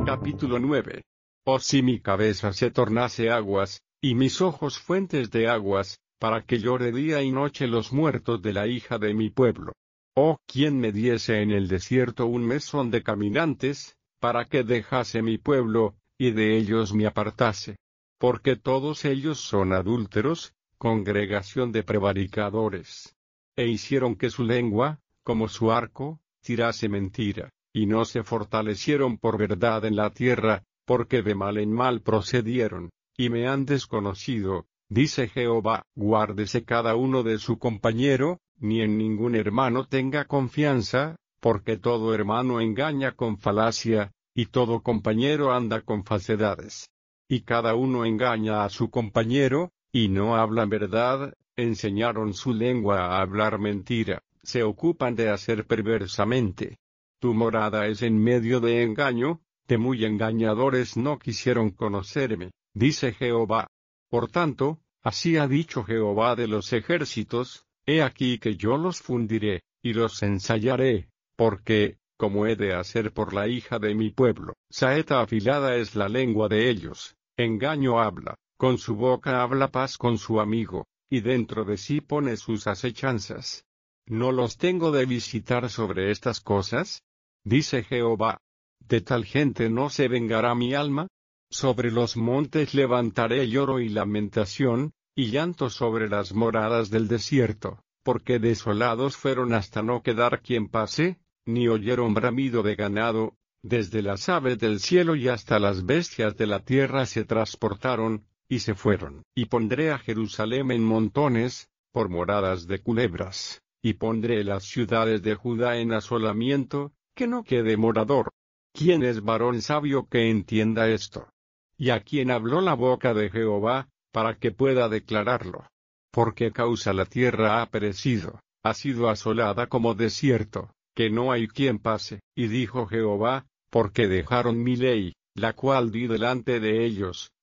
Capítulo 9. Oh, si mi cabeza se tornase aguas, y mis ojos fuentes de aguas, para que llore día y noche los muertos de la hija de mi pueblo. Oh, quien me diese en el desierto un mesón de caminantes, para que dejase mi pueblo, y de ellos me apartase. Porque todos ellos son adúlteros, congregación de prevaricadores. E hicieron que su lengua, como su arco, tirase mentira, y no se fortalecieron por verdad en la tierra, porque de mal en mal procedieron, y me han desconocido, dice Jehová. Guárdese cada uno de su compañero, ni en ningún hermano tenga confianza, porque todo hermano engaña con falacia, y todo compañero anda con falsedades. Y cada uno engaña a su compañero, y no hablan verdad, enseñaron su lengua a hablar mentira, se ocupan de hacer perversamente. Tu morada es en medio de engaño, de muy engañadores no quisieron conocerme, dice Jehová. Por tanto, así ha dicho Jehová de los ejércitos, he aquí que yo los fundiré, y los ensayaré, porque, como he de hacer por la hija de mi pueblo, saeta afilada es la lengua de ellos, engaño habla, con su boca habla paz con su amigo, y dentro de sí pone sus acechanzas. ¿No los tengo de visitar sobre estas cosas? Dice Jehová. ¿De tal gente no se vengará mi alma? Sobre los montes levantaré lloro y lamentación, y llanto sobre las moradas del desierto, porque desolados fueron hasta no quedar quien pase, ni oyeron bramido de ganado, desde las aves del cielo y hasta las bestias de la tierra se transportaron, y se fueron. Y pondré a Jerusalén en montones, por moradas de culebras, y pondré las ciudades de Judá en asolamiento, que no quede morador. ¿Quién es varón sabio que entienda esto? ¿Y a quién habló la boca de Jehová, para que pueda declararlo? ¿Por qué causa la tierra ha perecido, ha sido asolada como desierto, que no hay quien pase? Y dijo Jehová, porque dejaron mi ley, la cual di delante de ellos,